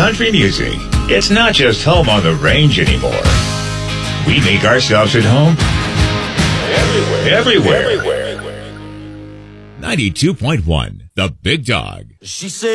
country music. It's not just home on the range anymore. We make ourselves at home everywhere. 92.1, The Big Dog. She said.